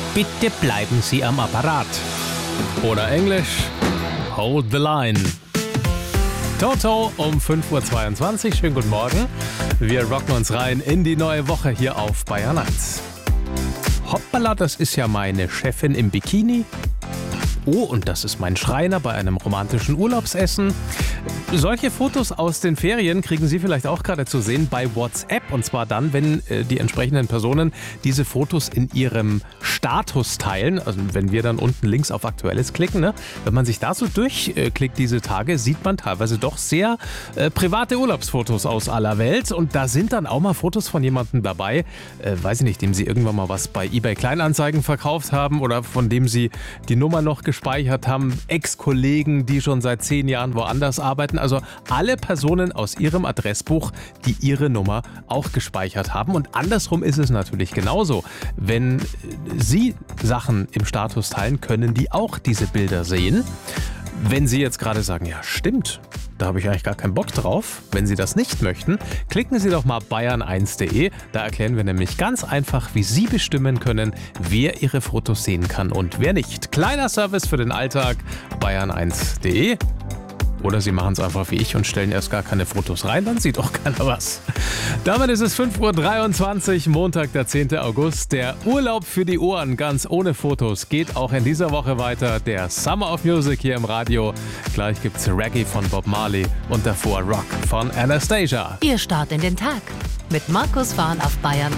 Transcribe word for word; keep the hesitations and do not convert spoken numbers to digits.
Bitte bleiben Sie am Apparat. Oder Englisch, hold the line. Toto um fünf Uhr zweiundzwanzig. Schönen guten Morgen. Wir rocken uns rein in die neue Woche hier auf Bayern eins. Hoppala, das ist ja meine Chefin im Bikini. Oh, und das ist mein Schreiner bei einem romantischen Urlaubsessen. Solche Fotos aus den Ferien kriegen Sie vielleicht auch gerade zu sehen bei WhatsApp. Und zwar dann, wenn äh, die entsprechenden Personen diese Fotos in ihrem Status teilen. Also wenn wir dann unten links auf Aktuelles klicken. Ne? Wenn man sich da so durchklickt diese Tage, sieht man teilweise doch sehr äh, private Urlaubsfotos aus aller Welt. Und da sind dann auch mal Fotos von jemandem dabei, äh, weiß ich nicht, dem Sie irgendwann mal was bei eBay Kleinanzeigen verkauft haben oder von dem Sie die Nummer noch gespeichert haben. Ex-Kollegen, die schon seit zehn Jahren woanders arbeiten. Also alle Personen aus Ihrem Adressbuch, die Ihre Nummer auch gespeichert haben. Und andersrum ist es natürlich genauso. Wenn Sie Sachen im Status teilen, können die auch diese Bilder sehen. Wenn Sie jetzt gerade sagen, ja stimmt, da habe ich eigentlich gar keinen Bock drauf. Wenn Sie das nicht möchten, klicken Sie doch mal bayern eins punkt de. Da erklären wir nämlich ganz einfach, wie Sie bestimmen können, wer Ihre Fotos sehen kann und wer nicht. Kleiner Service für den Alltag, bayern eins punkt de. Oder Sie machen es einfach wie ich und stellen erst gar keine Fotos rein, dann sieht auch keiner was. Damit ist es fünf Uhr dreiundzwanzig, Montag, der zehnte August. Der Urlaub für die Ohren, ganz ohne Fotos, geht auch in dieser Woche weiter. Der Summer of Music hier im Radio. Gleich gibt's Reggae von Bob Marley und davor Rock von Anastasia. Ihr Start in den Tag mit Markus Fahren auf Bayern